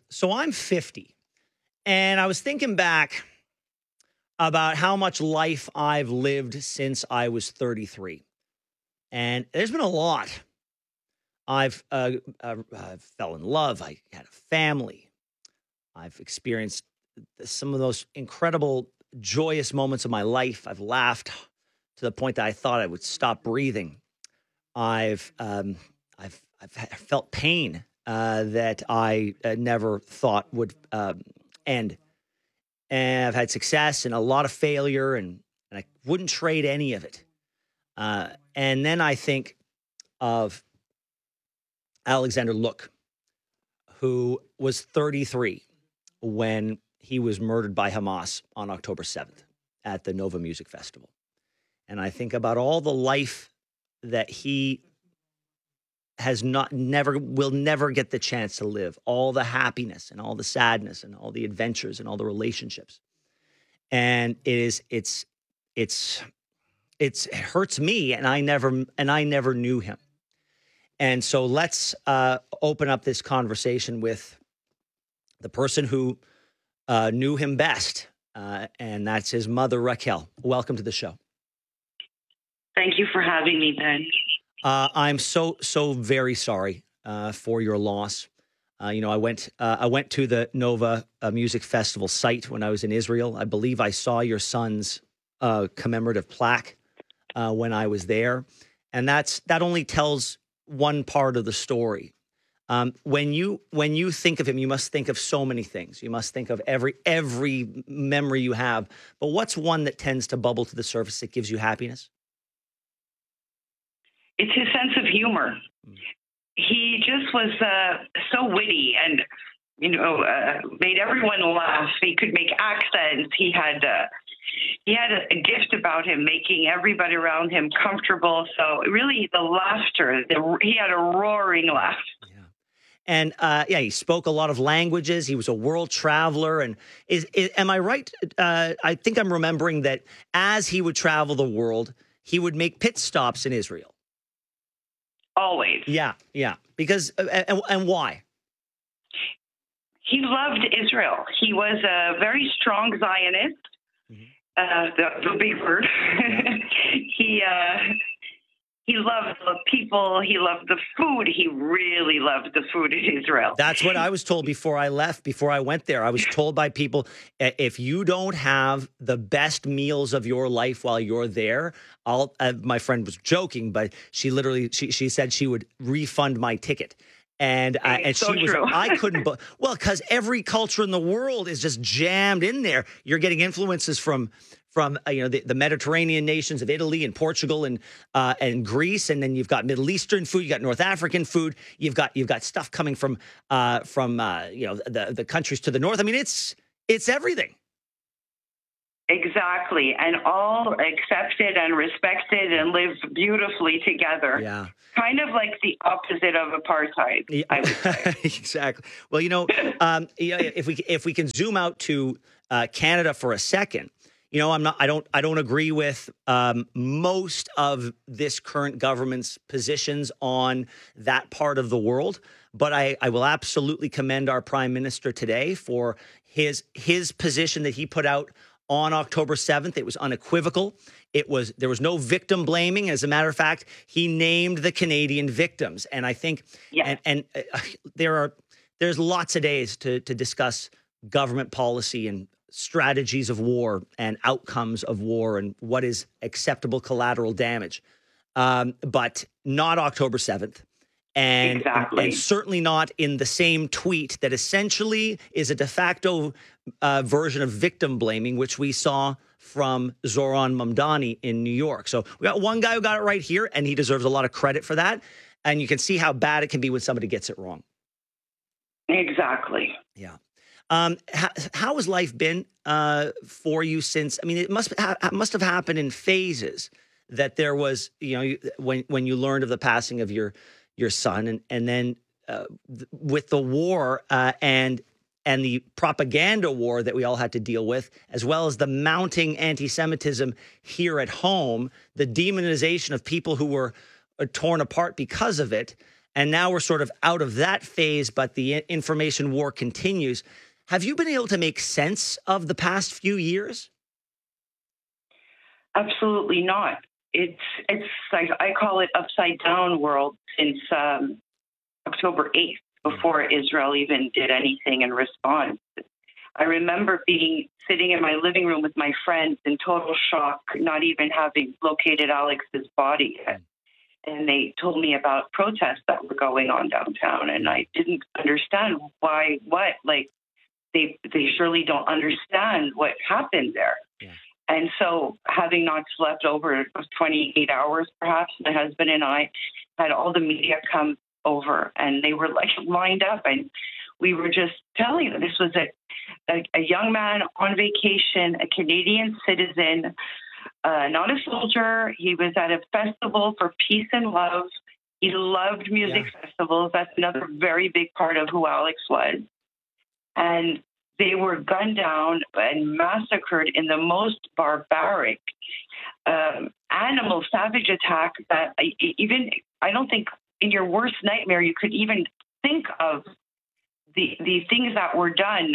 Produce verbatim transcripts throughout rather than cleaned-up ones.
so I'm fifty, and I was thinking back about how much life I've lived since I was thirty-three. And there's been a lot. I've uh, uh, uh, fell in love. I had a family. I've experienced some of those incredible, joyous moments of my life. I've laughed to the point that I thought I would stop breathing. I've um, I've I've felt pain uh, that I uh, never thought would um, end. And I've had success and a lot of failure, and, and I wouldn't trade any of it. Uh, and then I think of Alexander Luck, who was thirty-three when he was murdered by Hamas on October seventh at the Nova Music Festival. And I think about all the life that he has not, never, will never get the chance to live, all the happiness and all the sadness and all the adventures and all the relationships. And it is, it's, it's, it's, it hurts me. And I never, and I never knew him. And so let's uh, open up this conversation with the person who uh, knew him best. Uh, and that's his mother, Raquel. Welcome to the show. Thank you for having me, Ben. Uh, I'm so, so very sorry uh, for your loss. Uh, you know, I went uh, I went to the Nova uh, Music Festival site when I was in Israel. I believe I saw your son's uh, commemorative plaque uh, when I was there. And that's that only tells one part of the story. Um, when you when you think of him, you must think of so many things. You must think of every every memory you have. But what's one that tends to bubble to the surface that gives you happiness? It's his sense of humor. He just was uh, so witty and, you know, uh, made everyone laugh. He could make accents. He had uh, he had a, a gift about him, making everybody around him comfortable. So really, the laughter, the, he had a roaring laugh. Yeah. And uh, yeah, he spoke a lot of languages. He was a world traveler. And is, is am I right? Uh, I think I'm remembering that as he would travel the world, he would make pit stops in Israel. Always. Yeah, yeah. Because, uh, and, and why? He loved Israel. He was a very strong Zionist, mm-hmm. uh, the, the big word. Yeah. he uh, he loved the people. He loved the food. He really loved the food in Israel. That's what I was told before I left, before I went there. I was told by people, if you don't have the best meals of your life while you're there, I'll, uh, my friend was joking, but she literally, she, she said she would refund my ticket. And uh, and so she was, true. I couldn't, but well, because every culture in the world is just jammed in there. You're getting influences from, from uh, you know, the, the Mediterranean nations of Italy and Portugal and uh, and Greece, and then you've got Middle Eastern food, you got North African food, you've got you've got stuff coming from uh, from uh, you know the the countries to the north. I mean, it's it's everything. Exactly, and all accepted and respected and lived beautifully together. Yeah. Kind of like the opposite of apartheid, Yeah. I would say. Exactly. Well, you know, um, you know, if we if we can zoom out to uh, Canada for a second, you know, I'm not, I don't, I don't agree with um, most of this current government's positions on that part of the world, but I, I will absolutely commend our Prime Minister today for his his position that he put out on October seventh. It was unequivocal. It was, there was no victim blaming. As a matter of fact, he named the Canadian victims. And I think, yeah. and, and uh, there are, there's lots of days to, to discuss government policy and strategies of war and outcomes of war and what is acceptable collateral damage. Um, but not October seventh. And, exactly. and certainly not in the same tweet that essentially is a de facto uh, version of victim blaming, which we saw from Zoran Mamdani in New York. So we got one guy who got it right here, and he deserves a lot of credit for that. And you can see how bad it can be when somebody gets it wrong. Exactly. Yeah. Um, how, how has life been uh, for you since? I mean, it must ha- must have happened in phases. That there was, you know, when when you learned of the passing of your your son, and and then uh, th- with the war uh, and and the propaganda war that we all had to deal with, as well as the mounting anti-Semitism here at home, the demonization of people who were uh, torn apart because of it, And now we're sort of out of that phase, but the information war continues. Have you been able to make sense of the past few years? Absolutely not. It's it's like I call it upside down world since um, October eighth, before Israel even did anything in response. I remember being sitting in my living room with my friends in total shock, not even having located Alex's body yet. And they told me about protests that were going on downtown, and I didn't understand why. What like they they surely don't understand what happened there. Yeah. And so, having not slept over twenty-eight hours, perhaps, my husband and I had all the media come over, and they were like lined up, and we were just telling them this was a a, a young man on vacation, a Canadian citizen, uh, not a soldier. He was at a festival for peace and love. He loved music yeah. festivals. That's another very big part of who Alex was. And they were gunned down and massacred in the most barbaric, um, animal, savage attack that I, even, I don't think in your worst nightmare you could even think of the the things that were done.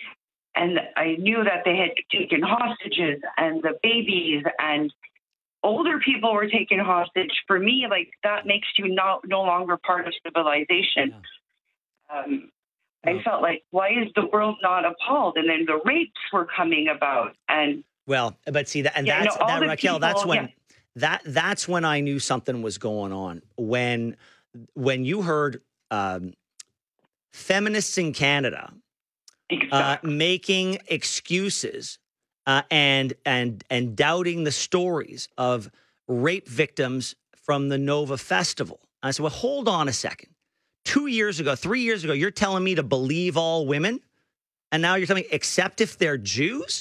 And I knew that they had taken hostages, and the babies and older people were taken hostage. For me, like, that makes you no, no longer part of civilization. Yeah. Um, I felt like, why is the world not appalled? And then the rapes were coming about, and well, but see that, and yeah, that's no, that, Raquel. People, that's when yeah. that that's when I knew something was going on. When when you heard um, feminists in Canada exactly. uh, making excuses uh, and and and doubting the stories of rape victims from the Nova Festival, I said, well, hold on a second. Two years ago, three years ago, you're telling me to believe all women, and now you're telling me except if they're Jews?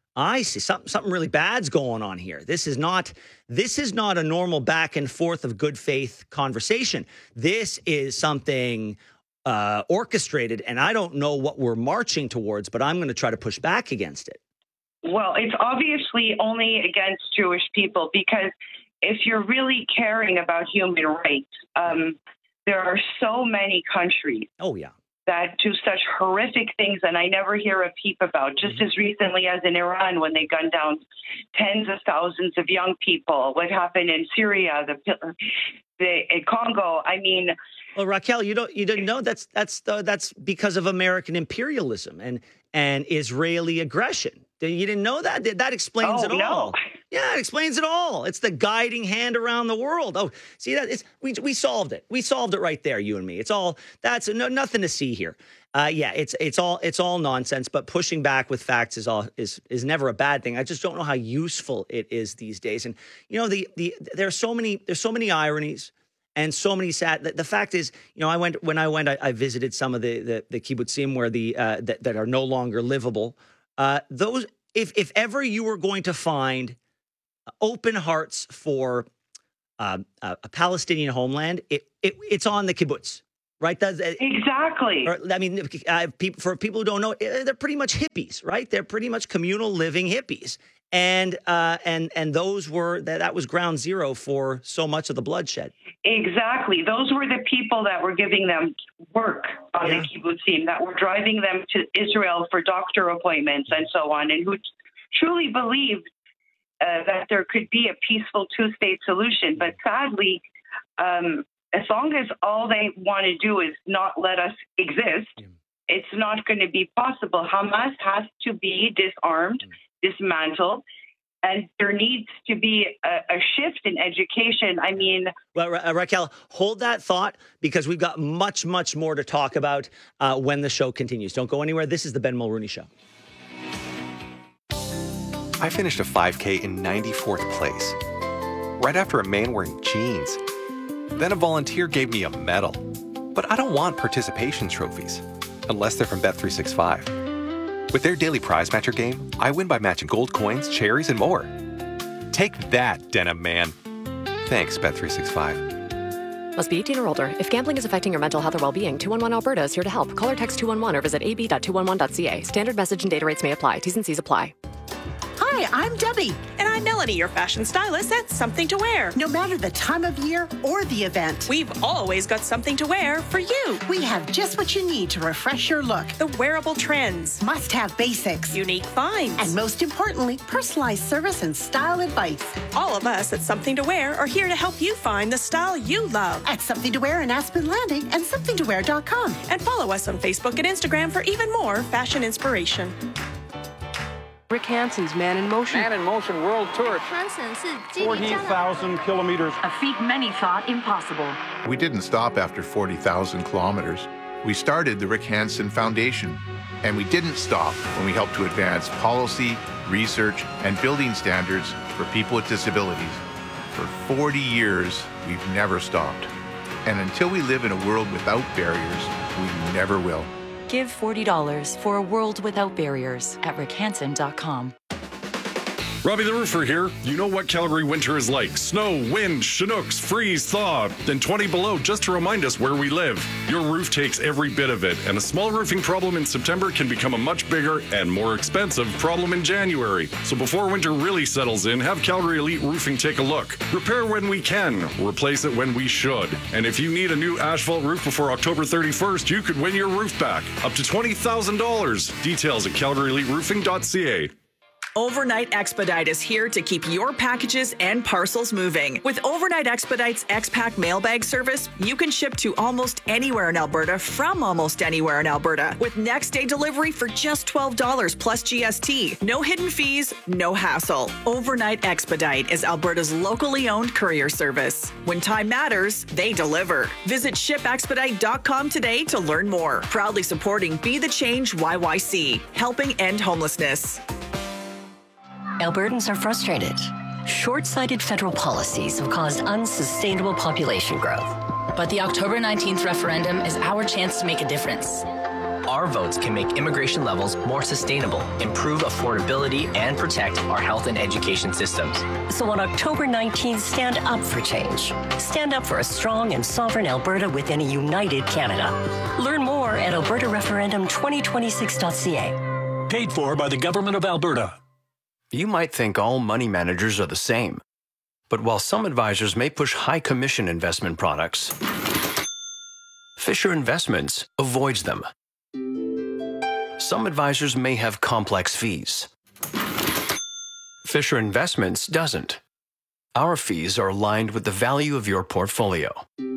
I see something something really bad's going on here. This is not this is not a normal back and forth of good faith conversation. This is something uh, orchestrated, and I don't know what we're marching towards, but I'm going to try to push back against it. Well, it's obviously only against Jewish people, because if you're really caring about human rights, um, there are so many countries oh, yeah. that do such horrific things, and I never hear a peep about, just mm-hmm. as recently as in Iran when they gunned down tens of thousands of young people, what happened in Syria, the, the in Congo. I mean... Well, Raquel, you don't you didn't know that's that's uh, that's because of American imperialism and and Israeli aggression. You didn't know that? That explains oh, it no. all. Yeah, it explains it all. It's the guiding hand around the world. Oh, see that? It's we we solved it. We solved it right there, you and me. It's all that's no, nothing to see here. Uh, yeah, it's it's all it's all nonsense. But pushing back with facts is all is is never a bad thing. I just don't know how useful it is these days. And you know, the the there's so many there's so many ironies. And so many sad. The, the fact is, you know, I went when I went, I, I visited some of the the, the kibbutzim where the uh, that, that are no longer livable. Uh, those, if if ever you were going to find open hearts for uh, a, a Palestinian homeland, it, it it's on the kibbutz, right? That's, exactly. Or, I mean, uh, people, for people who don't know, they're pretty much hippies, right? They're pretty much communal living hippies. And uh, and and those were that that was ground zero for so much of the bloodshed. Exactly, those were the people that were giving them work on yeah. the kibbutzim, that were driving them to Israel for doctor appointments and so on, and who t- truly believed uh, that there could be a peaceful two-state solution. But sadly, um, as long as all they want to do is not let us exist, yeah. it's not going to be possible. Hamas has to be disarmed. Mm. dismantled, and there needs to be a, a shift in education. I mean... Well, Ra- Raquel, hold that thought, because we've got much, much more to talk about uh, when the show continues. Don't go anywhere. This is the Ben Mulrooney Show. I finished a five K in ninety-fourth place, right after a man wearing jeans. Then a volunteer gave me a medal. But I don't want participation trophies, unless they're from Bet three sixty-five. With their daily prize matcher game, I win by matching gold coins, cherries, and more. Take that, Denim Man. Thanks, Bet three sixty-five. Must be eighteen or older. If gambling is affecting your mental health or well-being, two one one Alberta is here to help. Call or text two one one or visit a b dot two one one dot c a. Standard message and data rates may apply. T's and C's apply. Hi, Hi, I'm Debbie. And I'm Melanie, your fashion stylist at Something to Wear. No matter the time of year or the event, We've always got something to wear for you. we have just what you need to refresh your look. The wearable trends, Must-have basics. unique finds. And most importantly, personalized service and style advice. all of us at Something to Wear are here to help you find the style you love. At Something to Wear in Aspen Landing and something to wear dot com. And follow us on Facebook and Instagram for even more fashion inspiration. Rick Hansen's Man in Motion. Man in Motion World Tour. forty thousand kilometers. A feat many thought impossible. We didn't stop after forty thousand kilometers. We started the Rick Hansen Foundation. And we didn't stop when we helped to advance policy, research, and building standards for people with disabilities. For forty years, we've never stopped. And until we live in a world without barriers, we never will. Give forty dollars for a world without barriers at rick hansen dot com. Robbie the Roofer here. You know what Calgary winter is like. Snow, wind, chinooks, freeze, thaw, then twenty below just to remind us where we live. Your roof takes every bit of it, and a small roofing problem in September can become a much bigger and more expensive problem in January. So before winter really settles in, have Calgary Elite Roofing take a look. Repair when we can, replace it when we should. And if you need a new asphalt roof before October thirty-first, you could win your roof back. Up to twenty thousand dollars. Details at calgary elite roofing dot c a. Overnight Expedite is here to keep your packages and parcels moving. With Overnight Expedite's X-Pack mailbag service, you can ship to almost anywhere in Alberta from almost anywhere in Alberta with next day delivery for just twelve dollars plus G S T. No hidden fees, no hassle. Overnight Expedite is Alberta's locally owned courier service. When time matters, they deliver. Visit ship expedite dot com today to learn more. Proudly supporting Be the Change Y Y C, helping end homelessness. Albertans are frustrated. Short-sighted federal policies have caused unsustainable population growth. But the October nineteenth referendum is our chance to make a difference. Our votes can make immigration levels more sustainable, improve affordability, and protect our health and education systems. So on October nineteenth, stand up for change. Stand up for a strong and sovereign Alberta within a united Canada. Learn more at alberta referendum twenty twenty-six dot c a. Paid for by the Government of Alberta. You might think all money managers are the same. But while some advisors may push high commission investment products, Fisher Investments avoids them. Some advisors may have complex fees. Fisher Investments doesn't. Our fees are aligned with the value of your portfolio.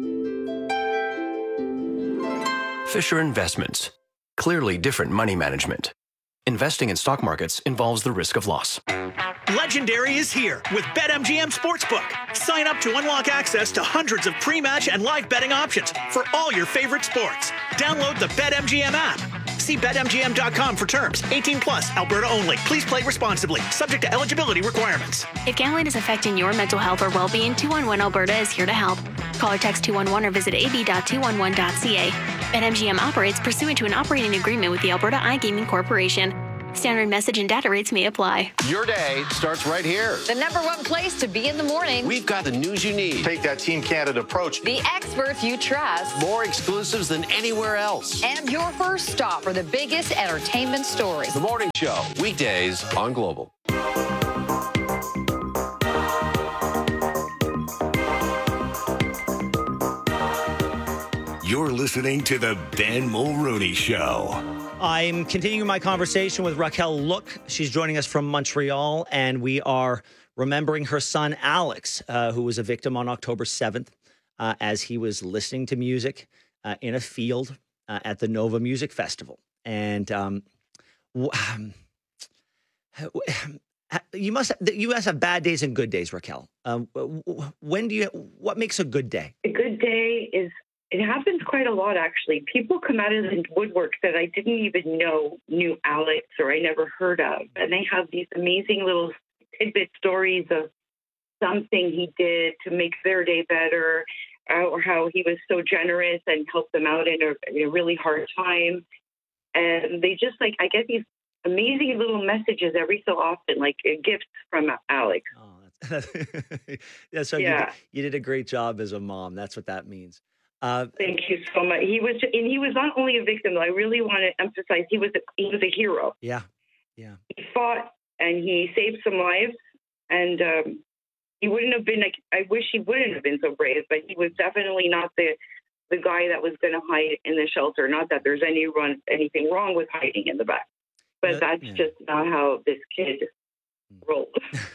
Fisher Investments. Clearly different money management. Investing in stock markets involves the risk of loss. Legendary is here with BetMGM Sportsbook. Sign up to unlock access to hundreds of pre-match and live betting options for all your favorite sports. Download the BetMGM app. See bet M G M dot com for terms. eighteen plus, Alberta only. Please play responsibly. Subject to eligibility requirements. If gambling is affecting your mental health or well-being, two one one Alberta is here to help. Call or text two one one or visit a b dot two one one dot c a. BetMGM operates pursuant to an operating agreement with the Alberta iGaming Corporation. Standard message and data rates may apply. Your day starts right here. The number one place to be in the morning. We've got the news you need. Take that Team Canada approach. The experts you trust. More exclusives than anywhere else. And your first stop for the biggest entertainment stories. The Morning Show, weekdays on Global. You're listening to the Ben Mulrooney Show. I'm continuing my conversation with Raquel Look. She's joining us from Montreal, and we are remembering her son, Alex, uh, who was a victim on October seventh uh, as he was listening to music uh, in a field uh, at the Nova Music Festival. And um, w- you must have, you must have bad days and good days, Raquel. Um, when do you? What makes a good day? A good day is. It happens quite a lot, actually. People come out of the woodwork that I didn't even know knew Alex or I never heard of. And they have these amazing little tidbit stories of something he did to make their day better, uh, or how he was so generous and helped them out in a, in a really hard time. And they just, like, I get these amazing little messages every so often, like uh, gifts from Alex. Oh, that's yeah, so yeah. You, you did a great job as a mom. That's what that means. Uh, Thank you so much. He was, and he was not only a victim. I really want to emphasize he was a, he was a hero. Yeah, yeah. He fought and he saved some lives. And um, he wouldn't have been, like, I wish he wouldn't have been so brave, but he was definitely not the the guy that was going to hide in the shelter. Not that there's any run, anything wrong with hiding in the back, but But- that's yeah. just not how this kid rolled.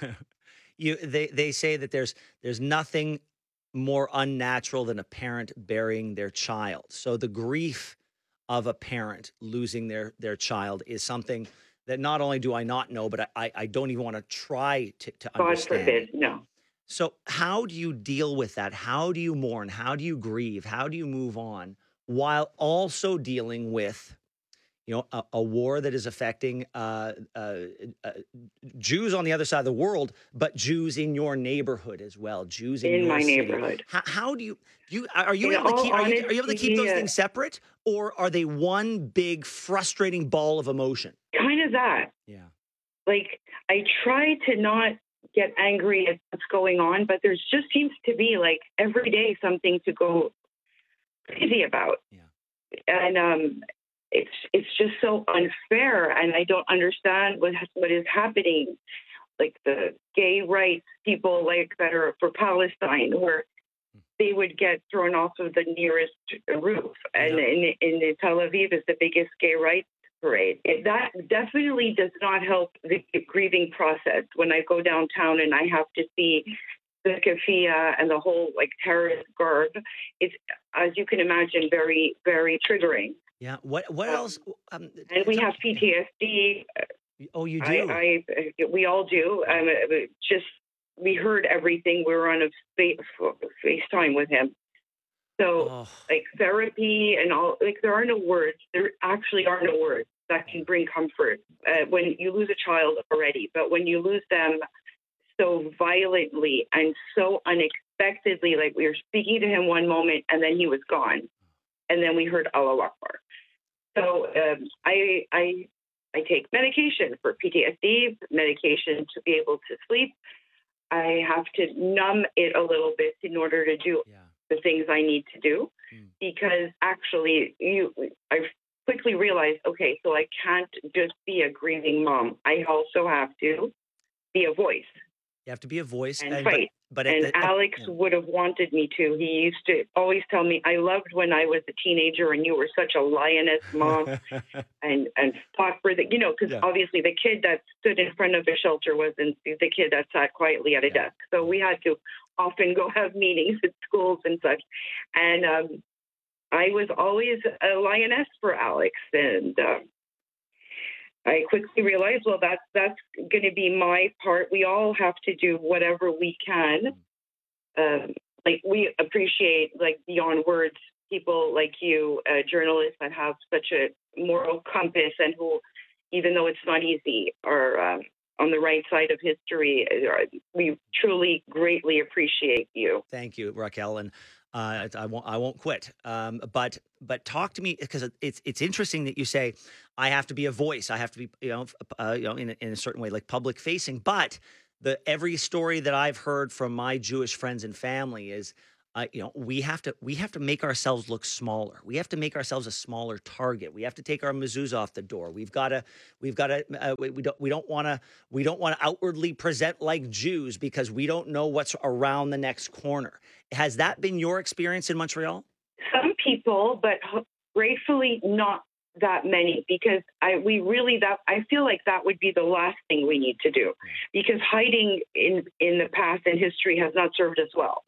You they they say that there's there's nothing more unnatural than a parent burying their child. So the grief of a parent losing their their child is something that not only do I not know, but I I, I don't even want to try to to God understand. forbid, no. So how do you deal with that? How do you mourn? How do you grieve? How do you move on while also dealing with, you know, a, a war that is affecting uh, uh, uh, Jews on the other side of the world, but Jews in your neighborhood as well, Jews in, In your my city. neighborhood. How, how do you do? You, are you In able to all keep? Are you, are you able to keep those honesty, uh, things separate, or are they one big frustrating ball of emotion? Kind of that. Yeah. Like, I try to not get angry at what's going on, but there just seems to be, like, every day something to go crazy about. Yeah. And um, it's it's just so unfair, and I don't understand what what is happening. Like the gay rights people, like that are for Palestine, where they would get thrown off of the nearest roof, and in, in Tel Aviv is the biggest gay rights parade. It, that definitely does not help the grieving process. When I go downtown and I have to see the keffiyeh and the whole like terrorist garb, it's, as you can imagine, very, very triggering. Yeah. What What else? Um, And we have P T S D. Oh, you do. I, I we all do. Um, just we heard everything. We were on a fa- FaceTime with him. So Oh. like therapy and all, like there are no words. There actually are no words that can bring comfort uh, when you lose a child already. But when you lose them so violently and so unexpectedly, like we were speaking to him one moment and then he was gone, and then we heard Allahu Akbar. So um, I I I take medication for P T S D, medication to be able to sleep. I have to numb it a little bit in order to do the things I need to do, because actually you, I quickly realized, okay, so I can't just be a grieving mom. I also have to be a voice You have to be a voice and but- fight. But, at and the- at- Alex yeah. would have wanted me to. He used to always tell me, I loved when I was a teenager and you were such a lioness mom and, and fought for the, you know, because Yeah. obviously the kid that stood in front of the shelter wasn't the kid that sat quietly at a desk. So we had to often go have meetings at schools and such. And um, I was always a lioness for Alex. And uh, I quickly realized, well, that's that's going to be my part. We all have to do whatever we can. Um, like we appreciate, like beyond words, people like you, uh, journalists that have such a moral compass and who, even though it's not easy, are um, on the right side of history. We truly greatly appreciate you. Thank you, Raquel, and uh, I won't. I won't quit. Um, but but talk to me, because it's it's interesting that you say I have to be a voice. I have to be you know uh, you know in a, in a certain way, like public facing. But the every story that I've heard from my Jewish friends and family is. Uh, you know, we have to we have to make ourselves look smaller. We have to make ourselves a smaller target. We have to take our mezuzah off the door. We've got to we've got to uh, we, we don't we don't want to we don't want to outwardly present like Jews because we don't know what's around the next corner. Has that been your experience in Montreal? Some people, but gratefully not that many, because I we really that I feel like that would be the last thing we need to do, because hiding in in the past and history has not served us well.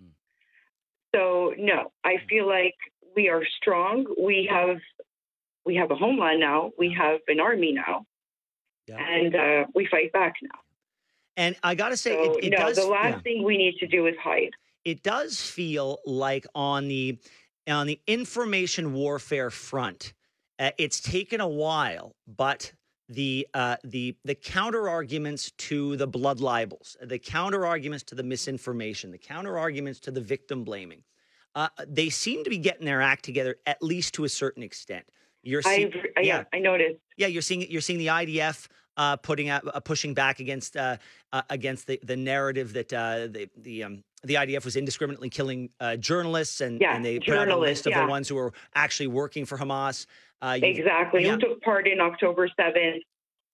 So no, I feel like we are strong. We have we have a homeland now. We have an army now, and uh, we fight back now. And I got to say, So, it, it no, does. the last yeah. thing we need to do is hide. It does feel like on the on the information warfare front, uh, it's taken a while, but the uh, the the counter arguments to the blood libels, the counter arguments to the misinformation, the counter arguments to the victim blaming, uh, they seem to be getting their act together, at least to a certain extent. You're seeing, I, yeah, I noticed. Yeah, you're seeing you're seeing the I D F uh, putting out, uh, pushing back against uh, uh, against the, the narrative that uh, the the um, the I D F was indiscriminately killing uh, journalists, and, Yeah, and they put out a journalists, list of yeah. the ones who were actually working for Hamas. Uh, you- Exactly. yeah. Who took part in October seventh?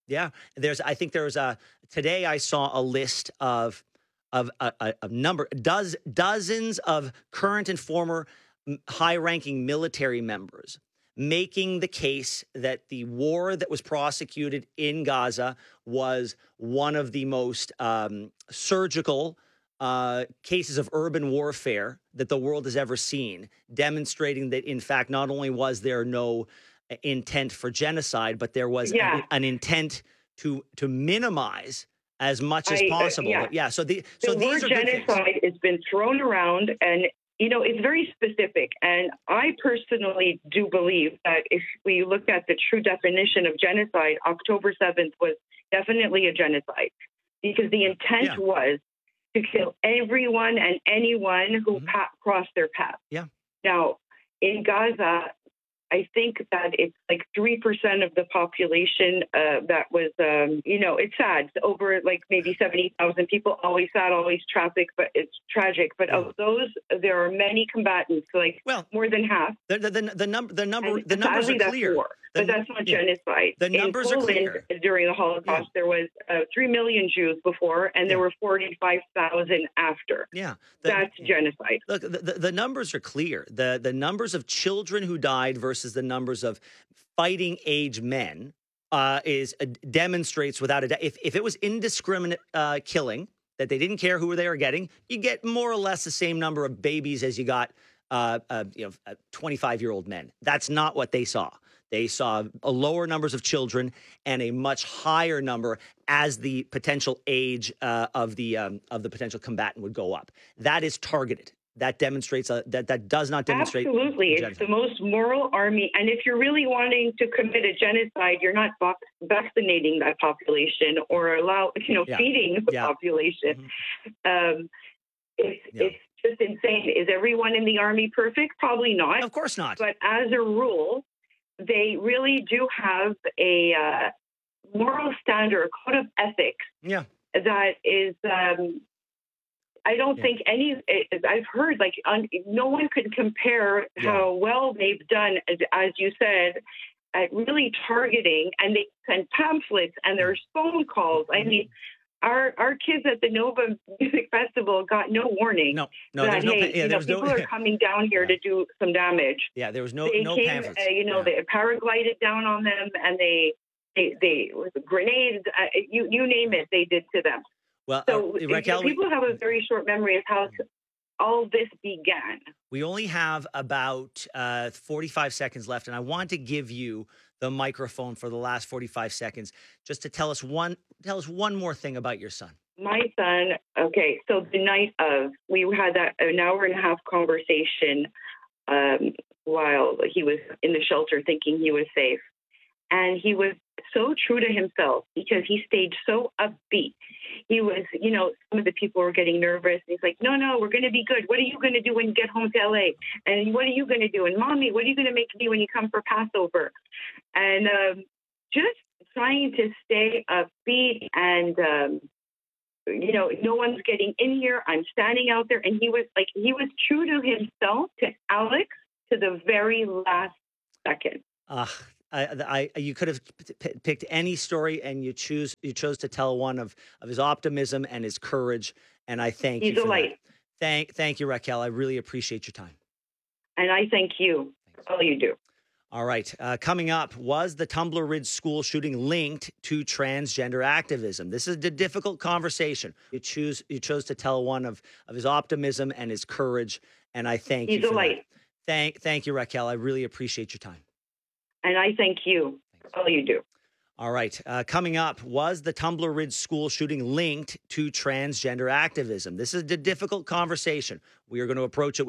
Yeah, there's. I think there's a. Today I saw a list of of a, a, a number does dozens of current and former high-ranking military members making the case that the war that was prosecuted in Gaza was one of the most um, surgical uh, cases of urban warfare that the world has ever seen, demonstrating that, in fact, not only was there no intent for genocide, but there was Yeah. an, an intent to to minimize as much as I- uh, possible. yeah. yeah. So the so the these word are good things. genocide has been thrown around, and you know it's very specific. And I personally do believe that if we look at the true definition of genocide, October seventh was definitely a genocide because the intent Yeah. was to kill everyone and anyone who pa- crossed their path. Mm-hmm. Yeah. Now, in Gaza, I think that it's like three percent of the population uh, that was, um, you know, it's sad. It's over like maybe seventy thousand people, always sad, always traffic, but it's tragic. But of those, there are many combatants, like well, more than half. The, the, the, the, number, the, number, And the numbers sadly, are that's clear. war, The- but that's not yeah. genocide. The numbers in are Poland, clear. During the Holocaust, there was uh, three million Jews before, and there were forty-five thousand after. Yeah. The- That's genocide. Look, the, the, the numbers are clear. The the numbers of children who died versus the numbers of fighting age men uh, is uh, demonstrates without a doubt. If if it was indiscriminate uh, killing, that they didn't care who they were getting, you get more or less the same number of babies as you got, uh, uh, you know, uh, twenty-five year old men. That's not what they saw. They saw a lower numbers of children and a much higher number as the potential age uh, of the um, of the potential combatant would go up. That is targeted. That demonstrates a, that that does not demonstrate Absolutely. It's genocide. the most moral army. And if you're really wanting to commit a genocide, you're not vac- vaccinating that population or allow, you know, Yeah. feeding the Yeah. population. Um, it's, Yeah. it's just insane. Is everyone in the army perfect? Probably not. Of course not. But as a rule, they really do have a uh, moral standard, a code of ethics Yeah. that is, um, I don't Yeah. think any, I've heard like un, no one could compare Yeah. how well they've done, as, as you said, at really targeting, and they send pamphlets and there's phone calls. I mean, our our kids at the Nova Music Festival got no warning. No, no, that, there's no. hey, pa- yeah, you know, there was people no. are coming down here to do some damage. Yeah, there was no They no came, pamphlets. uh, you know, they paraglided down on them, and they they they with grenades. Uh, you you name it, they did to them. Well, So uh, if- Raquel, if we, people have a very short memory of how all this began. we only have about uh, forty-five seconds left, and I want to give you the microphone for the last forty-five seconds, just to tell us one tell us one more thing about your son. My son, okay, so the night of, we had that an hour and a half conversation um, while he was in the shelter thinking he was safe. And he was so true to himself because he stayed so upbeat. He was, you know, some of the people were getting nervous. He's like, no, no, we're going to be good. What are you going to do when you get home to L A? And what are you going to do? And Mommy, what are you going to make me when you come for Passover? And um, just trying to stay upbeat and, um, you know, no one's getting in here. I'm standing out there. And he was like, he was true to himself, to Alex, to the very last second. Uh, I, I, you could have p- p- picked any story, and you choose you chose to tell one of, of his optimism and his courage, and I thank He's you a for light. that. Thank, thank you, Raquel. I really appreciate your time. And I thank you for all you do. All right. Uh, coming up, was the Tumbler Ridge school shooting linked to transgender activism? This is a difficult conversation. You choose you chose to tell one of, of his optimism and his courage, and I thank He's you a for light. that. Thank, thank you, Raquel. I really appreciate your time. And I thank you for all you do. All right. Uh, coming up, was the Tumbler Ridge school shooting linked to transgender activism? This is a difficult conversation. We are going to approach it